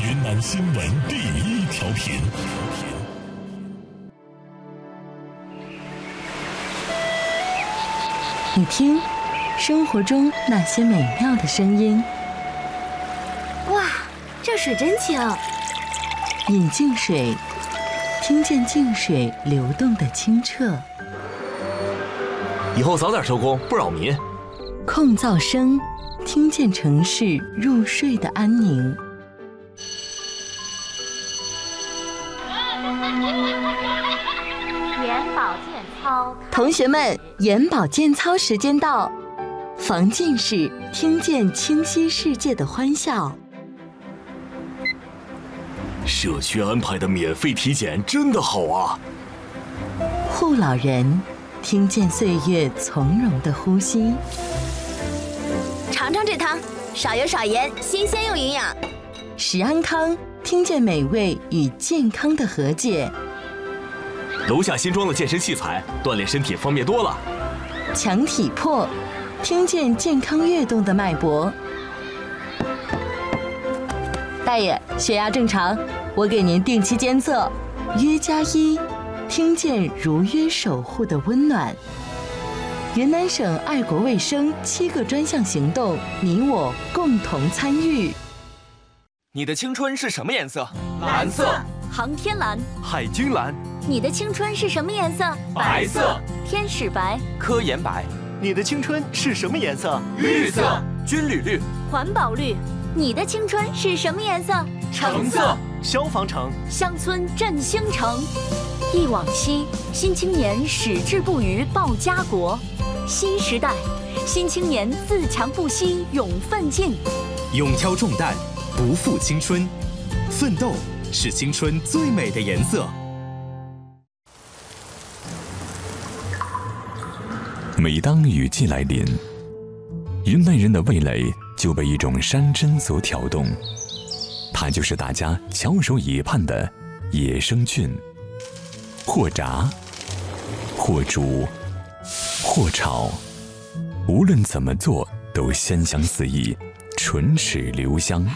云南新闻第一调频。 你听，生活中那些美妙的声音。 哇，这水真清。 饮净水，听见净水流动的清澈。 以后早点收工，不扰民。 控噪声，听见城市入睡的安宁。 眼保健操， 同学们，眼保健操时间到，防近视，听见清晰世界的欢笑。 社区安排的免费体检真的好啊！ 护老人，听见岁月从容的呼吸。 尝尝这汤，少油少盐，新鲜又营养。 食安康，听见美味与健康的和解。 楼下新装的健身器材，锻炼身体方便多了。 强体魄，听见健康跃动的脉搏。大爷，血压正常，我给您定期监测。约+1，听见如约守护的温暖。云南省爱国卫生7个专项行动，你我共同参与。 你的青春是什么颜色？ 蓝色。 航天蓝。 海军蓝。 你的青春是什么颜色？ 白色。 天使白。 科研白。 你的青春是什么颜色？ 绿色。 军旅绿。 环保绿。你的青春是什么颜色？ 橙色。 消防橙。 乡村振兴城。忆往昔，新青年矢志不渝报家国。新时代，新青年自强不息勇奋进。 勇挑重担，不负青春，奋斗是青春最美的颜色。 每当雨季来临，云南人的味蕾就被一种山珍所挑动，它就是大家翘首以盼的野生菌。或炸，或煮，或炒，无论怎么做都鲜香四溢，唇齿留香。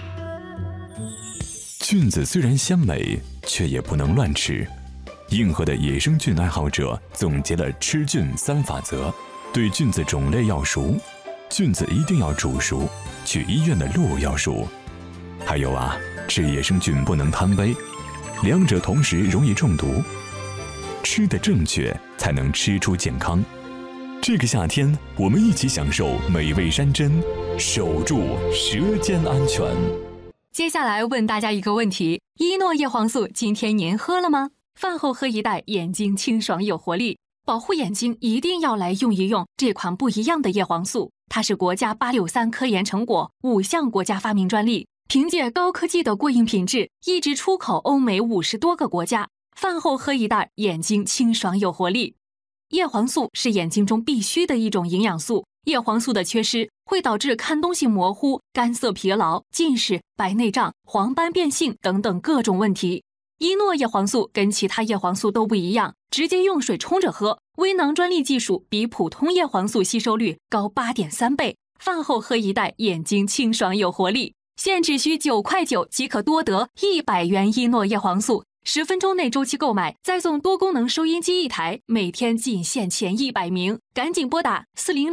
菌子虽然鲜美，却也不能乱吃。硬核的野生菌爱好者总结了吃菌3法则：对菌子种类要熟，菌子一定要煮熟，去医院的路要熟。还有啊，吃野生菌不能贪杯，两者同时容易中毒。吃得正确，才能吃出健康。这个夏天，我们一起享受美味山珍，守住舌尖安全。 接下来问大家一个问题：依诺叶黄素今天您喝了吗？饭后喝一袋，眼睛清爽有活力。保护眼睛一定要来用一用这款不一样的叶黄素，它是国家863科研成果，5项国家发明专利，凭借高科技的过硬品质，一直出口欧美50多个国家。饭后喝一袋，眼睛清爽有活力。叶黄素是眼睛中必须的一种营养素，叶黄素的缺失会导致看东西模糊、干涩疲劳、近视、白内障、黄斑变性等等各种问题。依诺叶黄素跟其他叶黄素都不一样，直接用水冲着喝，微囊专利技术比普通叶黄素吸收率高8.3倍。饭后喝一袋，眼睛清爽有活力。现只需9.9块即可多得100元依诺叶黄素。10分钟内周期购买，再送多功能收音机1台，每天仅限前100名，赶紧拨打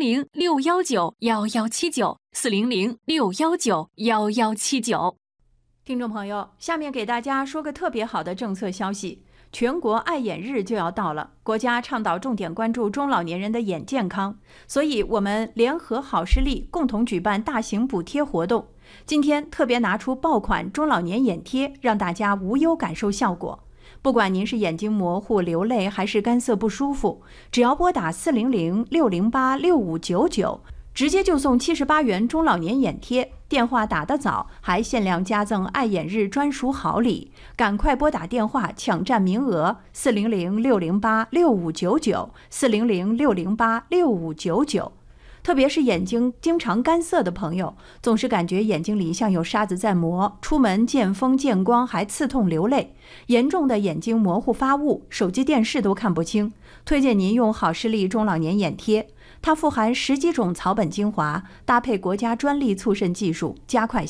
400-619-1179，400-619-1179。 听众朋友，下面给大家说个特别好的政策消息，全国爱眼日就要到了，国家倡导重点关注中老年人的眼健康，所以我们联合好视力共同举办大型补贴活动。今天特别拿出爆款中老年眼贴，让大家无忧感受效果。不管您是眼睛模糊、流泪还是干涩不舒服，只要拨打400-608-6599，直接就送78元中老年眼贴。电话打得早，还限量加赠爱眼日专属好礼，赶快拨打电话抢占名额，400-608-6599，400-608-6599。特别是眼睛经常干涩的朋友，总是感觉眼睛里像有沙子在磨，出门见风见光还刺痛流泪，严重的眼睛模糊发雾，手机电视都看不清，推荐您用好视力中老年眼贴，它富含10几种草本精华，搭配国家专利促渗技术，加快